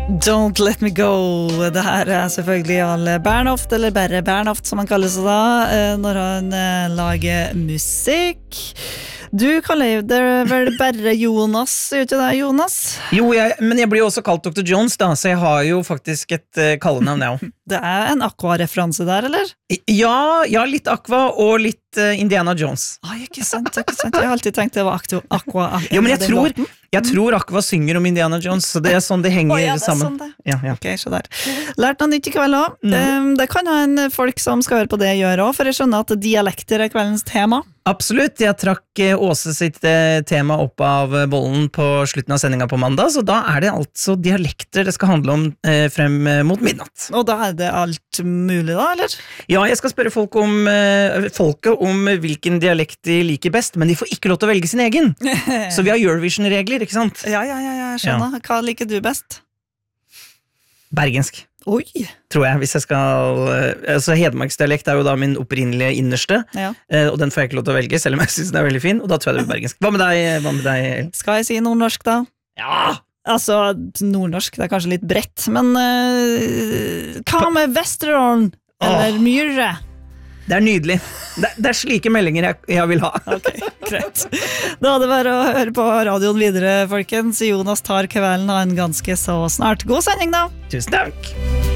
Don't let me go. Det her selvfølgelig Jarle Bernhoft, eller Berre Bernhoft som han kalles da, når han lager musikk. Du kaller det vel Berre Jonas, gjør ikke det, Jonas? Jo, men jeg blir jo også kalt Dr. Jones da, så jeg har jo faktisk et kallenavn jeg også. Det en Aqua-referanse der, eller? Ja, litt Aqua og litt Indiana Jones. Ikke sant. Jeg har alltid tenkt det var Aqua. Jo, men jeg tror Aqua synger om Indiana Jones, så det sånn det henger det sammen. Sånn det. Ja. Ok, så der. Lært noe nytt i kveld også. Det kan ha en folk som skal høre på det gjøre også, for jeg skjønner at dialekter kveldens tema. Absolutt, jeg trakk Åse sitt tema opp av bollen på slutten av sendinga på mandag, så da det altså dialekter det skal handle om frem mot midnatt. Og da det alt mulig da, eller? Ja, jeg skal spørre folket om hvilken dialekt de liker best, men de får ikke lov til å velge sin egen. Så vi har Eurovision-regler, ikke sant? Ja, skjønner. Ja. Hva liker du best? Bergensk. Oi! Tror jeg, hvis jeg skal altså Hedmarksdialekt jo da min opprinnelige innerste, og den får jeg ikke lov til å velge, selv om jeg synes den veldig fin, og da tror jeg det blir bergensk. Hva med deg? Skal jeg si nordnorsk da? Ja! Altså, nordnorsk, det kanskje litt bredt, men hva med Vesterålen? Eller Myre? Det nydelig. Det slike meldinger jeg vil ha. Ok, greit. Da det bare å høre på radioen videre, folkens. Jonas tar kvelden av en ganske så snart. God sending da! Tusen takk!